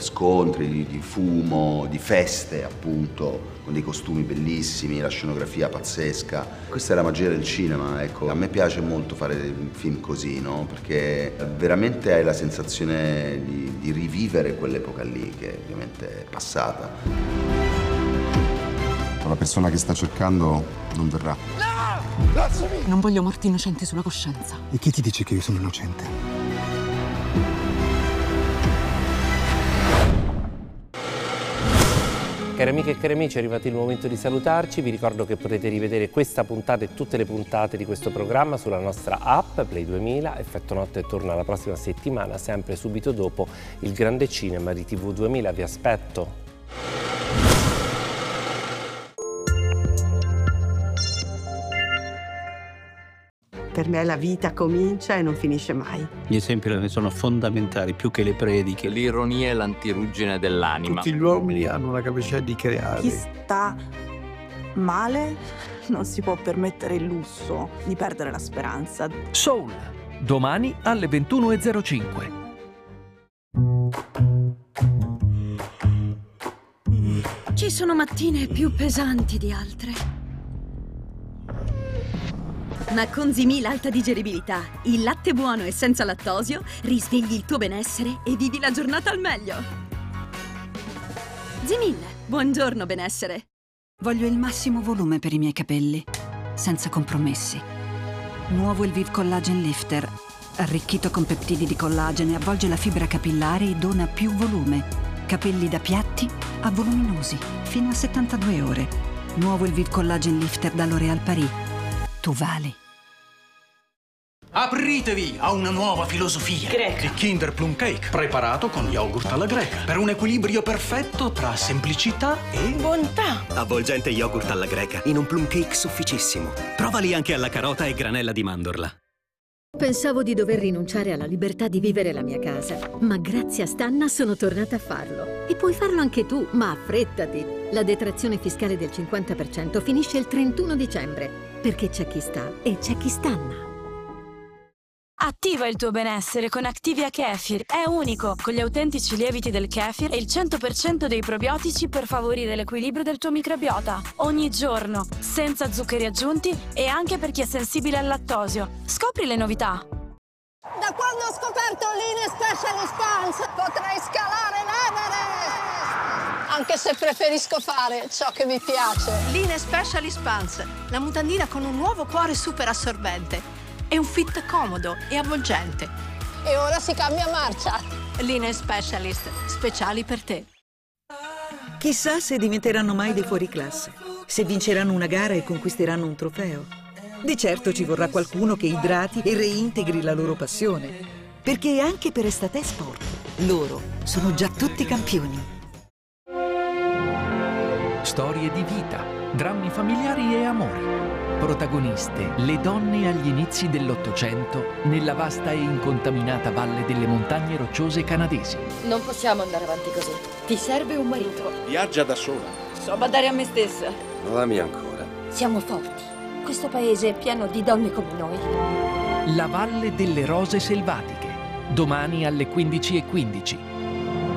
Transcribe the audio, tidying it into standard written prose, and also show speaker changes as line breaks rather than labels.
scontri, di fumo, di feste appunto, con dei costumi bellissimi, la scenografia pazzesca. Questa è la magia del cinema, ecco. A me piace molto fare film così, no? Perché veramente hai la sensazione di rivivere quell'epoca lì, che ovviamente è passata.
La persona che sta cercando non verrà.
No! Non voglio morti innocenti sulla coscienza.
E chi ti dice che io sono innocente?
Cari amiche e cari amici, è arrivato il momento di salutarci. Vi ricordo che potete rivedere questa puntata e tutte le puntate di questo programma sulla nostra app Play 2000. Effetto Notte torna la prossima settimana, sempre subito dopo il grande cinema di TV 2000. Vi aspetto.
Per me la vita comincia e non finisce mai.
Gli esempi sono fondamentali, più che le prediche.
L'ironia è l'antiruggine dell'anima.
Tutti gli uomini hanno la capacità di creare.
Chi sta male non si può permettere il lusso di perdere la speranza.
Soul, domani alle 21:05.
Ci sono mattine più pesanti di altre. Ma con Zimil Alta Digeribilità, il latte buono e senza lattosio, risvegli il tuo benessere e vivi la giornata al meglio. Zimil, buongiorno benessere.
Voglio il massimo volume per i miei capelli, senza compromessi. Nuovo Elvive Collagen Lifter, arricchito con peptidi di collagene, avvolge la fibra capillare e dona più volume. Capelli da piatti a voluminosi, fino a 72 ore. Nuovo Elvive Collagen Lifter da L'Oréal Paris. Tu vali.
Apritevi a una nuova filosofia.
Greca.
Il Kinder Plum Cake, preparato con yogurt alla greca. Per un equilibrio perfetto tra semplicità e
bontà.
Avvolgente yogurt alla greca, in un plum cake sofficissimo. Provali anche alla carota e granella di mandorla.
Pensavo di dover rinunciare alla libertà di vivere la mia casa, ma grazie a Stanna sono tornata a farlo. E puoi farlo anche tu, ma affrettati. La detrazione fiscale del 50% finisce il 31 dicembre, perché c'è chi sta e c'è chi stanna.
Attiva il tuo benessere con Activia Kefir. È unico, con gli autentici lieviti del kefir e il 100% dei probiotici per favorire l'equilibrio del tuo microbiota. Ogni giorno, senza zuccheri aggiunti e anche per chi è sensibile al lattosio. Scopri le novità.
Da quando ho scoperto Line Specialist Pants potrei scalare l'Everest! Anche se preferisco fare ciò che mi piace.
Line Specialist Pants, la mutandina con un nuovo cuore super assorbente. È un fit comodo e avvolgente.
E ora si cambia marcia.
Line Specialist, speciali per te.
Chissà se diventeranno mai dei fuoriclasse, se vinceranno una gara e conquisteranno un trofeo. Di certo ci vorrà qualcuno che idrati e reintegri la loro passione. Perché anche per Estate Sport, loro sono già tutti campioni.
Storie di vita, drammi familiari e amori. Protagoniste, le donne agli inizi dell'Ottocento nella vasta e incontaminata valle delle montagne rocciose canadesi.
Non possiamo andare avanti così. Ti serve un marito.
Viaggia da sola.
So badare a me stessa.
Non ami ancora.
Siamo forti. Questo paese è pieno di donne come noi.
La Valle delle Rose Selvatiche. Domani alle 15:15.